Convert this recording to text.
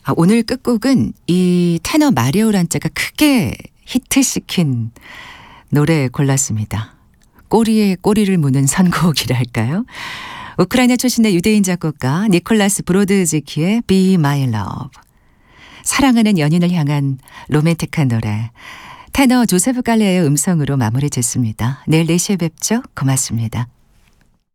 오늘 끝곡은 이 테너 마리오 란자가 크게 히트시킨 노래 골랐습니다. 꼬리에 꼬리를 무는 선곡이랄까요? 우크라이나 출신의 유대인 작곡가 니콜라스 브로드즈키의 Be My Love. 사랑하는 연인을 향한 로맨틱한 노래. 테너 조세프 갈레의 음성으로 마무리 짓습니다. 내일 4시에 뵙죠. 고맙습니다.